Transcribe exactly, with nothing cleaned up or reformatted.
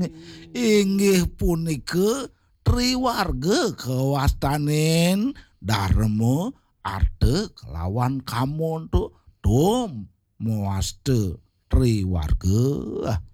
sami inggih punika triwarga kawastanen Dharma Arta kelawan kamonto dom moaste triwarga.